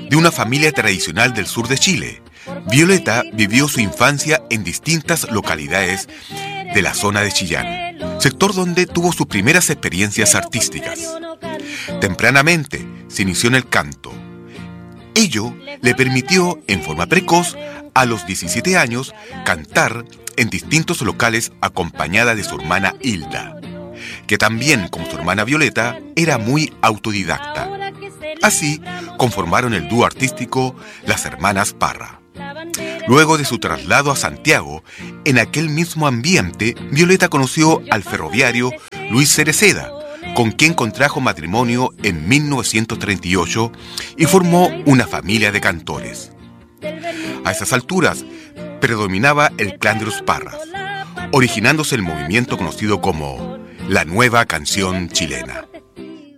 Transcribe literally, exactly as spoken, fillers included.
de una familia tradicional del sur de Chile, Violeta vivió su infancia en distintas localidades de la zona de Chillán, sector donde tuvo sus primeras experiencias artísticas. Tempranamente se inició en el canto. Ello le permitió, en forma precoz, a los diecisiete años, cantar en distintos locales acompañada de su hermana Hilda, que también, como su hermana Violeta, era muy autodidacta. Así conformaron el dúo artístico Las Hermanas Parra. Luego de su traslado a Santiago, en aquel mismo ambiente, Violeta conoció al ferroviario Luis Cereceda, con quien contrajo matrimonio en mil novecientos treinta y ocho y formó una familia de cantores. A esas alturas predominaba el clan de los Parras, originándose el movimiento conocido como la Nueva Canción Chilena.